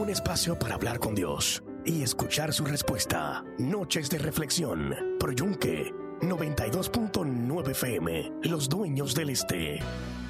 Un espacio para hablar con Dios y escuchar su respuesta. Noches de reflexión. Por Yunque 92.9 FM. Los dueños del este.